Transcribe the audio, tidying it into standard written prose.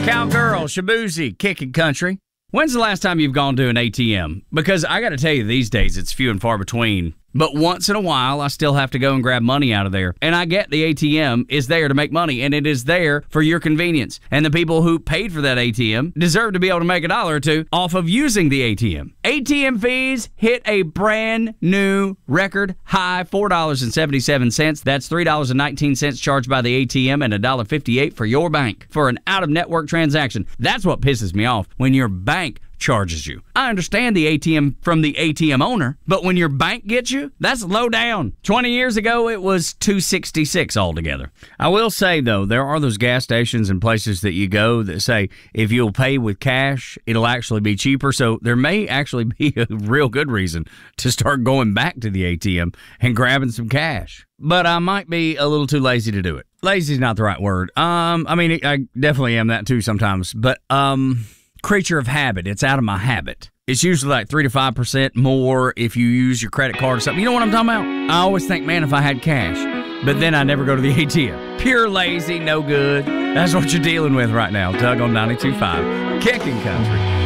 Cowgirl, Shabuzi, Kicking Country. When's the last time you've gone to an ATM? Because I got to tell you, these days it's few and far between. But once in a while, I still have to go and grab money out of there. And I get the ATM is there to make money, and it is there for your convenience. And the people who paid for that ATM deserve to be able to make $1 or $2 off of using the ATM. ATM fees hit a brand new record high, $4.77. That's $3.19 charged by the ATM and $1.58 for your bank for an out-of-network transaction. That's what pisses me off, when your bank charges you. I understand the ATM from the ATM owner, but when your bank gets you, that's low down. 20 years ago, it was $2.66 altogether. I will say, though, there are those gas stations and places that you go that say, if you'll pay with cash, it'll actually be cheaper. So there may actually be a real good reason to start going back to the ATM and grabbing some cash. But I might be a little too lazy to do it. Lazy is not the right word. I definitely am that too sometimes, but creature of habit. It's out of my habit. It's usually like 3 to 5% more if you use your credit card or something. You know what I'm talking about? I always think, man, if I had cash, but then I never go to the ATM. Pure lazy, no good. That's what you're dealing with right now. Doug on 92.5, Kicking Country.